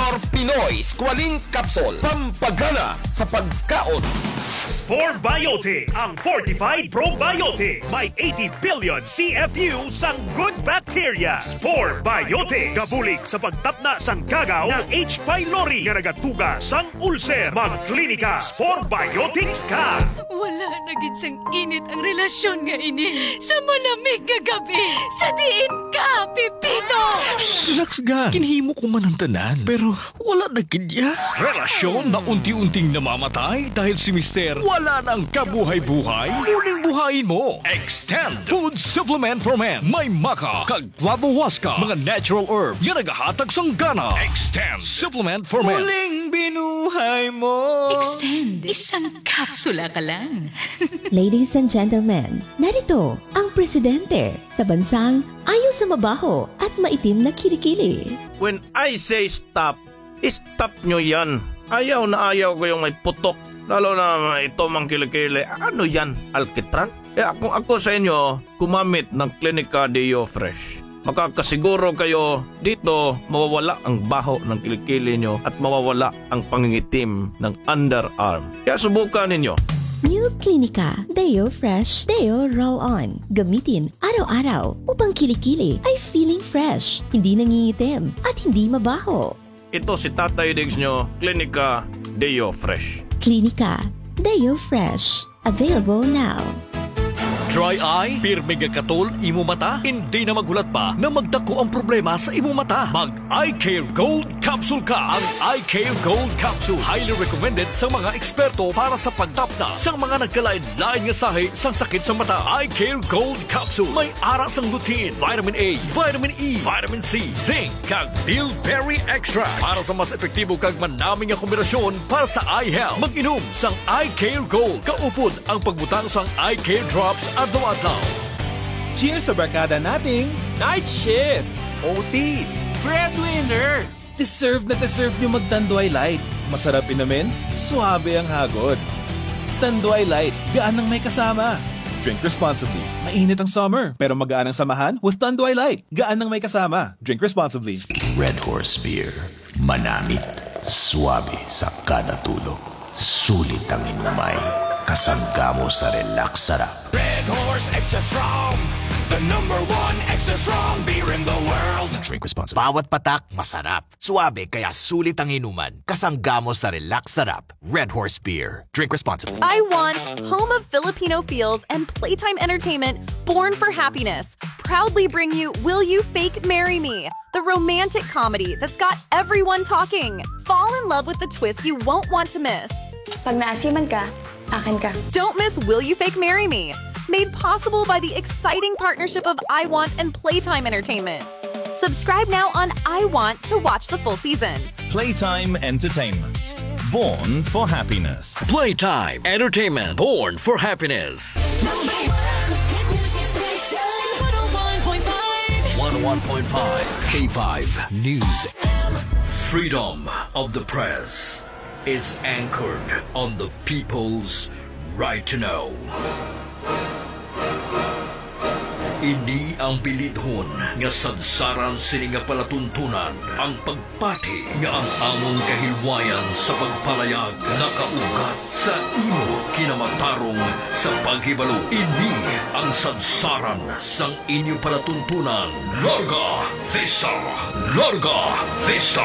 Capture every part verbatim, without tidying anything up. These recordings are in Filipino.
Star Pinoy Squalene Capsule. Pampagana sa pagkaon. Spore Biotics, ang Fortified Probiotics. May eighty billion C F U sang good bacteria. Spore Biotics. Gabulig sa pagtapna sang gagaw ng H. pylori nga nagatuga sang ulcer. Magklinika Spore Biotics ka. Wala na gid sang init ang relasyon nga ini. Sa malamig nga gabi, sa diin ka, Pipito. Relax ga. Kinhimo ko man ang tanan. Pero wala na gid ya. Relasyon na unti-unting namamatay dahil si Mister wala nang kabuhay-buhay. Muling buhayin mo. Extend Food Supplement for Men. May maka, kag flavowaska, mga natural herbs nga nagahatag sang gana. Extend Supplement for Men. Muling binuhay mo. Extend. Isang kapsula ka lang. Ladies and gentlemen, narito ang presidente sa bansang ayaw sa mabaho at maitim na kilikili. When I say stop, stop nyo yan. Ayaw na ayaw ko yung may putok. Lalo na ito mang kilikili. Ano yan? Alkitran? Eh kung ako sa inyo, gumamit ng Clinica Deo Fresh. Makakasiguro kayo dito mawawala ang baho ng kilikili nyo at mawawala ang pangingitim ng underarm. Kaya subukan ninyo. New Clinica Deo Fresh Deo Roll-On. Gamitin araw-araw upang kilikili ay feeling fresh, hindi nangingitim at hindi mabaho. Ito si Tatay Diggs nyo, Clinica Deo Fresh. Clinica Deo Fresh. Available now. Dry eye, pirmi katol, imo mata, hindi na magulat pa na magdako ang problema sa imo mata. Mag Eye Care Gold Capsule ka. Ang Eye Care Gold Capsule highly recommended sa mga eksperto para sa pagtapna sa mga nagkalain-lain nga sahi sang sakit sa mata. Eye Care Gold Capsule may ara sang lutein, vitamin A, vitamin E, vitamin C, zinc, kag bilberry extract para sa mas epektibo kag manaming nga kombinasyon para sa eye health. Mag-inom sang Eye Care Gold. Kaupod ang pagbutang sang Eye Care Drops adlaw-adlaw. Cheers sa barkada nating Night Shift, O T, Breadwinner. Deserve na deserve nyo mag-Tanduay Light. Masarap inamin, suabe ang hagod. Tanduay Light, gaan ang may kasama. Drink responsibly. Mainit ang summer, pero magaan ang samahan with Tanduay Light. Gaan ang may kasama. Drink responsibly. Red Horse Beer. Manamit. Suabe sa kada tulog. Sulit ang inumay. Kasangga mo sa relax sarap. Red Horse Extra Strong, the number one extra strong beer in the world. Drink responsibly. Bawat patak, masarap. Suabe, kaya sulit ang inuman. Kasangga mo sa relax sarap. Red Horse Beer. Drink responsibly. I Want, home of Filipino feels and playtime entertainment, born for happiness, proudly bring you Will You Fake Marry Me? The romantic comedy that's got everyone talking. Fall in love with the twist you won't want to miss. Pag naasiman ka, akin ka. Don't miss Will You Fake Marry Me? Made possible by the exciting partnership of I Want and Playtime Entertainment. Subscribe now on I Want to watch the full season. Playtime Entertainment. Born for happiness. Playtime Entertainment. Born for happiness. one oh one point five K five News. Freedom of the press is anchored on the people's right to know. Ini ang bilidhon nga sadsaran sini nga palatuntunan ang pagpati nga ang among kahilwayan sa pagpalayag nakaugat sa imo kinamatarong sa paghibalo. Ini ang sadsaran sang inyo palatuntunan. Larga Vista! Larga Vista!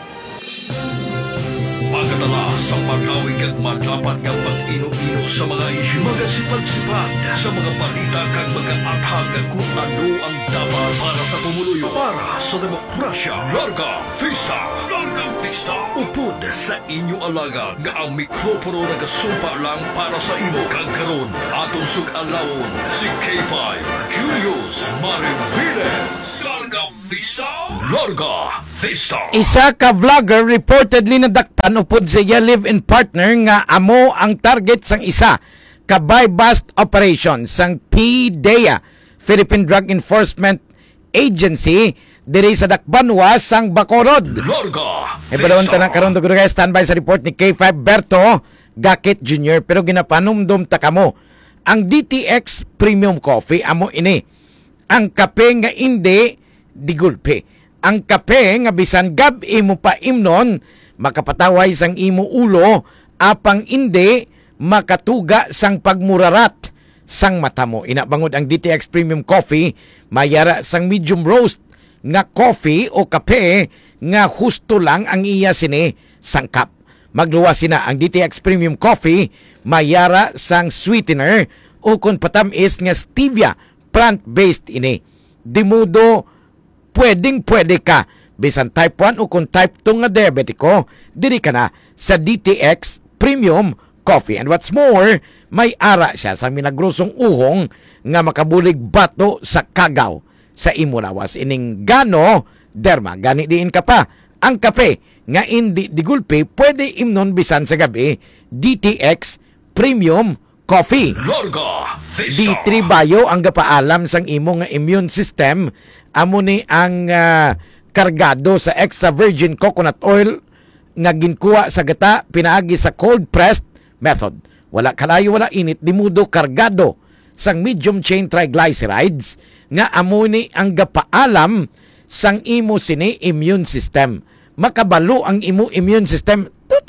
Pagkatala sa magawig at madapat ng pag-ino-ino sa mga isyu, magasipad-sipad sa mga balita kag mga athag kung ano ang dapat para sa pumuluyo, para sa demokrasya. Larga Vista! Larga Vista! Upod sa inyo alaga nga ang mikropono nagasumpa lang para sa imo kag karon atong sug-alawon si K five Julius Mariviles. Larga Vista! Larga Vista! Isa ka vlogger reportedly nadakpan upod sa iya live-in partner nga amo ang target sang isa ka buy-bust operation sang P D E A, Philippine Drug Enforcement Agency, diri sa Dakbanwa sang Bacolod. Larga Vista! Ibalawon ta na karon dugay standby sa report ni K five Berto Gakit Junior pero ginapanumdum ta kamo. Ang D T X Premium Coffee amo ini. Ang kape nga indi digulpe. ang kape nga bisan gab-i mo pa imnon makapataway sang imo ulo apang indi makatuga sang pagmurarat sang mata mo. Inabangod ang D T X Premium Coffee mayara sang medium roast nga coffee o kape nga husto lang ang iya sini sangkap. Magluwas sina ang D T X Premium Coffee mayara sang sweetener o kung patamis nga stevia plant-based ini. Dimudo pwedeng pwede ka bisan type one o kung type two nga diabetiko diri ka na sa D T X Premium Coffee. And what's more, may ara siya sa minagrosong uhong nga makabulig bato sa kagaw sa imo lawas. Ining Gano Derma, gani diin ka pa ang kape nga indi digulpi pwede imnon bisan sa gabi. D T X Premium Coffee. Larga Di tribayo ang gapaalam sang imo nga immune system. Amo ni ang uh, kargado sa extra virgin coconut oil nga ginkuha sa gata pinaagi sa cold pressed method. Wala kalayo, wala init, dimudo kargado sang medium chain triglycerides nga amo ni ang gapaalam sang imo sini immune system. Makabalo ang imo immune system.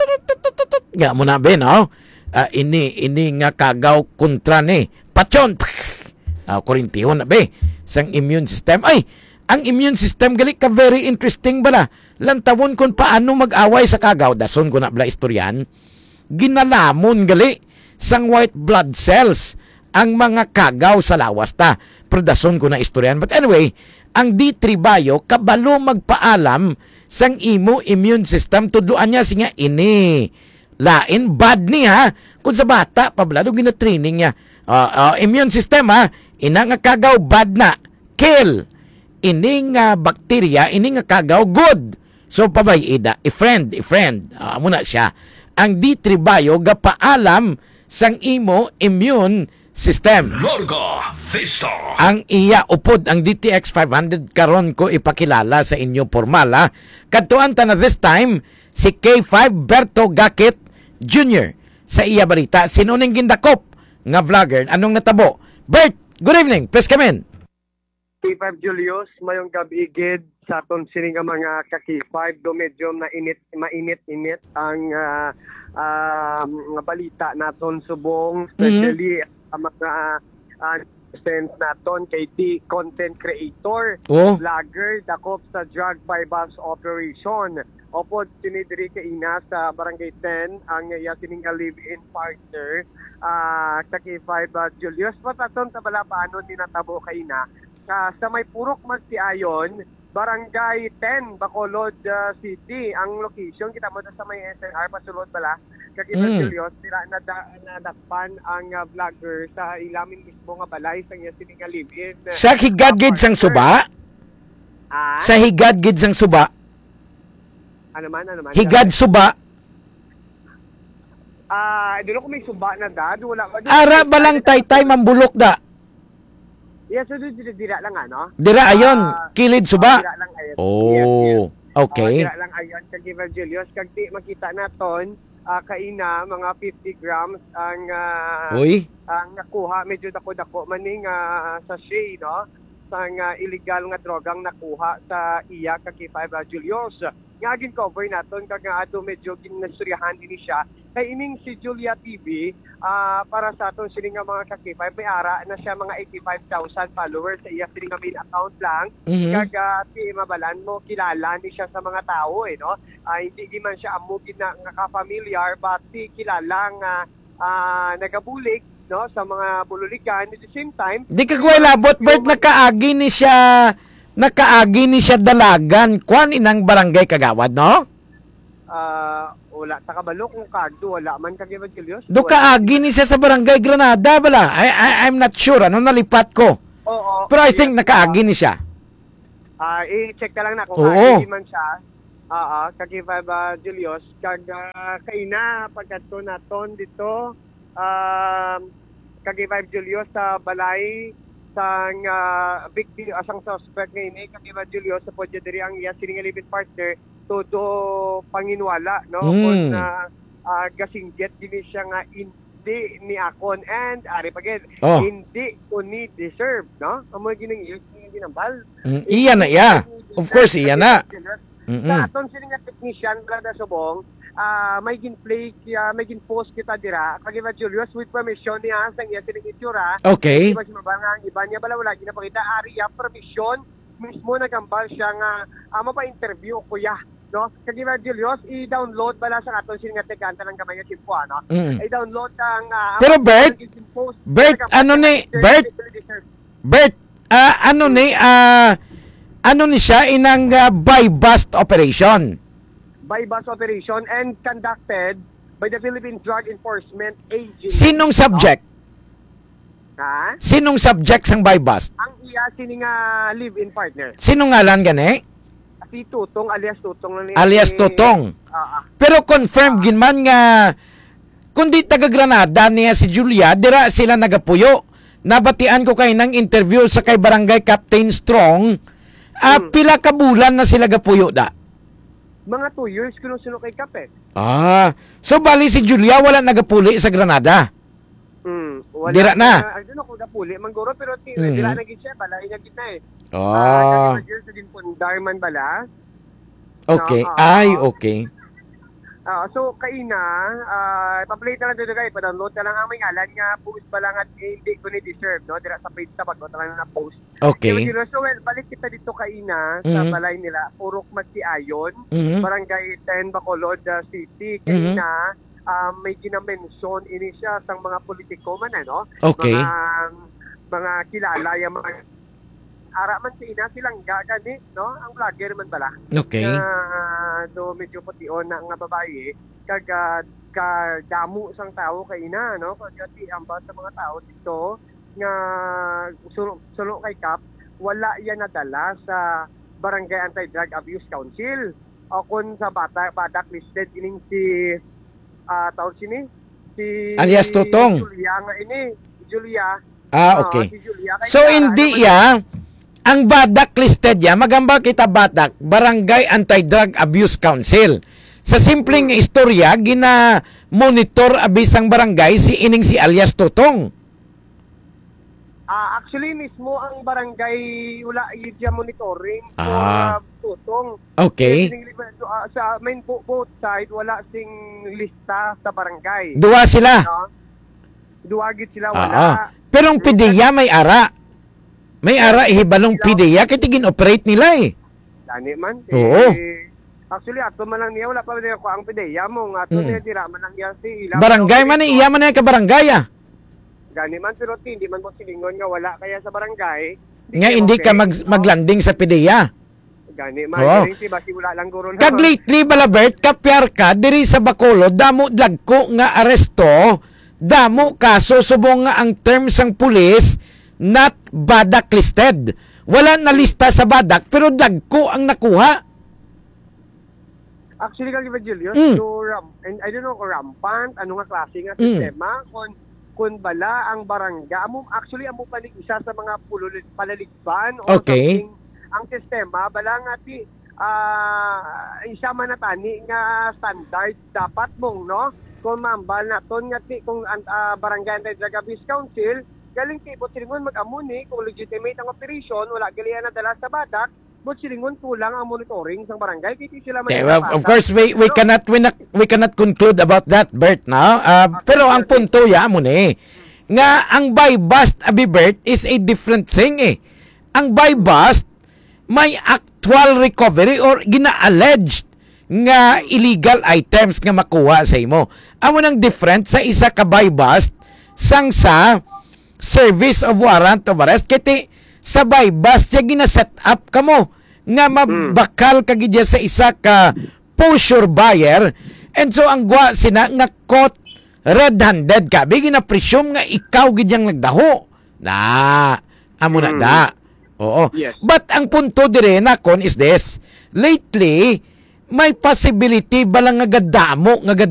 Nga mo na ben, no? Uh, ini ini nga kagaw kontra ni patyon uh, korintihon na be sang immune system. Ay, ang immune system gali ka very interesting bala. Lantawon kung paano mag-away sa kagaw. Dason ko na bala istoryan. Ginalamon gali sang white blood cells ang mga kagaw sa lawas ta. Pero dason ko na istoryan. But anyway, ang D three Bio kabalo magpaalam sang imo immune system. Tudloan niya singa ini lain bad niya kung sa bata pablado gina-training niya uh, uh, immune system ha ina nga kagaw bad na kill ini nga bakterya ini nga kagaw good so pabay ida i-friend i-friend uh, muna siya ang D three Bio gapaalam sang imo immune system. Larga Vista. Ang iya upod ang D T X five hundred karon ko ipakilala sa inyo formala kadtuan ta na this time si K five Berto Gakit Junior sa iya balita. Sino ning gindakop nga vlogger? Anong natabo? Bert, good evening. Please come in. K five Julius, mayong gabi gid sa aton sining nga mga ka K five do medyo na init mainit-init ang uh, uh, nga balita naton subong especially mm-hmm. ang mga uh, sense naton kay T content creator, oh. vlogger dakop sa drug bypass operation. Opo, sinidiri ka ina sa Barangay ten ang iya sining live-in partner uh, sa K five uh, Julius. Pataton sa bala paano tinatabo ka ina uh, sa may purok magsiayon Barangay ten Bacolod uh, City ang location. Kita mo sa may S N R pasulod bala kakita mm. Julius sila nada, nadakpan ang uh, vlogger sa ilamin mismo nga balay sa iya sining live-in. Sa higad gid sang suba? Ah? Sa higad gid sang suba? Ano man, ano man. Higad suba? Ah, uh, dilo ko may suba na da, wala ba? Ara balang taytay mambulok da. Yes, so dira, dira lang ano. Dira ayon, uh, kilid suba. Uh, dira lang ayon. Oh, yes, yes. Okay. Uh, dira lang ayon kag Julius kag ti makita naton uh, kaina mga fifty grams ang uh, Uy. ang nakuha medyo dako-dako maning uh, sachet no sang uh, illegal nga drogang nakuha sa iya kag K five uh, Julius. Nga gin cover naton kag nga ato medyo ginasturyahan din siya kay ining si Julia T V uh, para sa aton sini nga mga ka K five may ara na siya mga eighty-five thousand followers sa iya sini nga main account lang. Mm-hmm. Kag uh, ti mabalan mo kilala ni siya sa mga tao eh no. Uh, hindi di man siya amo gid na nga ka-familiar but ti kilala nga uh, nagabulig no sa mga bululikan at the same time di ka kuway labot Bert nakaagi ni siya nakaagi ni siya dalagan kwan inang barangay Kagawad no uh, wala ta kabalo kung kagdo wala man kag Julius do kaagi ni siya sa barangay Granada bala I, I I'm not sure ano nalipat ko oo pero I think nakaagi ni siya ah uh, i-check ka lang na kung kaagi man siya oo kag uh, Julius kag uh, kaina pagkadto naton dito um kag five Julius sa balay sang uh, victim asang suspect ngayon kag Julius sa podya diri ang iya sining live-in partner todo panginwala no mm. Kung uh, uh, gasingget din siya nga hindi ni akon and ari pagid oh. Hindi ko ni deserve no amo ginang iyo ginambal mm. Iya na iya Of course, iya na. Mm-mm. Sa aton sila nga technician, brada Subong, ah may gin-play, uh, may gin-post kita dira. Kag Iba Julius, with permission niya, sa iya silang itsura. Okay. Iba si Mabanga, ang iba niya bala, wala ginapakita. Ariya, permission, mismo nagambal siya nga, ama pa interview, kuya. No? Kag Iba Julius, i-download bala sa aton sila nga tekanta ng kamay nga simpo, ano? Mm. I-download ang... Uh, Pero Bert, Bert, ano ni, Bert, Bert, ah, ano ni, ah, ano ni siya inang uh, buy-bust operation? Buy-bust operation and conducted by the Philippine Drug Enforcement Agency. Sinong subject? Ha? Sinong subject sang buy-bust? Ang iya sini nga live-in partner. Sinong ngalan gani? Si Tutong alias Tutong lang niya. Alias Tutong. Ah, ah. Pero confirm ginman nga kundi taga Granada niya si Julia, dira sila nagapuyo. Nabatian ko kay nang interview sa kay Barangay Captain Strong. Ah, Hmm. pila ka bulan na sila gapuyo da? Mga two years kuno sino kay Kape. Ah, so bali si Julia wala nagapuli sa Granada. Hmm. Wala Dira na. I don't know kung napuli mangguro pero ti Mhm. dira na gid siya bala ina gid na eh. Ah. Ah, uh, sa din Darman bala. Okay. No, ah, Ay, ah. okay. Ah, so kaina, ah pa-play ta lang dito kay pa-download ta lang ang may ngalan nga post pa lang at eh, hindi ko ni deserve no dira sa page ta pag lang na post. Okay. Kaya, so well, balik kita dito kaina sa Mhm. balay nila, Purok Magsiayon, Mhm. Barangay ten Bacolod uh, City. Mhm. Kaina, um, may ginamention ini siya sang mga politiko man ano. Okay. Mga mga kilala yung mga ara man si ina silang gagani, no? Ang vlogger man bala. Okay. Na do medyo pution na nga babae kag uh, ka damo sang tao kay ina, no? Kag ti amba sa mga tao dito nga sulo, sulo kay Kap, wala yan nadala sa Barangay Anti-Drug Abuse Council. O kung sa bata, badak listed ining si ah tawag sini si Alias Tutong. Julia nga ini, Julia. Ah, Ah, okay. si Julia. Kaya So para, hindi ano man- ya ang badak listed ya magamba kita badak Barangay Anti-Drug Abuse Council. Sa simpleng istorya gina monitor abisang barangay si ining si alias Tutong. Ah, actually mismo ang barangay wala idya monitoring so, Ah. ah, tutong. Okay. Kasi, ah, sa main bo- both side wala sing lista sa barangay. Duwa sila. No? Duwagit sila wala. Ah, ah. Pero ang P D E A may ara. May ara ihibalong P D E A kaya gin-operate nila eh. Dani man. Oo. Eh, actually ato man lang niya wala pa niya ko ang P D E A mo nga ato Mm. niya dira man lang niya si ilang Barangay man eh, iya man na ka barangay ah. Gani man pero ti, hindi man mo silingon nga wala kaya sa barangay. Nga hindi ka mag, maglanding sa P D E A. Gani man Oo. oh. Si basi wala lang guro na. Kag lately balabert kapyar ka diri sa Bacolod damo dagko nga aresto, damo kaso subong nga ang terms sang pulis not badak listed. Wala na lista sa badak pero dagko ang nakuha. Actually kag Julius, Mm. so ram, and I don't know kung rampant ano nga klase nga Mm. sistema kun kun bala ang barangay amo actually amo pa ning isa sa mga pululit palaligban o Okay. something ang sistema bala nga ti ah isa man na tani nga standard dapat mong no kung mambal naton nga ti kung uh, Barangay Anti-Drug Abuse Council galing ti bot silingon mag-amuni kung legitimate ang operation wala gali na dala sa badak bot silingon kulang ang monitoring sa barangay kiti sila man Okay, well, of course we we cannot we, not, we cannot conclude about that, Bert, now. Uh, pero ang punto ya mo ni nga ang buy bust abi Bert is a different thing eh. Ang buy bust may actual recovery or gina-alleged nga illegal items nga makuha sa imo. Amo nang different sa isa ka buy bust sang sa service of warrant of arrest kiti sa buy bust ya gina-set up kamo nga mabakal ka gidya sa isa ka posture buyer and so ang gwa sina nga caught red-handed ka bigin na presume nga ikaw gidyang nagdaho na amo na da oo Yes. but ang punto dire na kon is this lately may possibility balang nga gadamo nga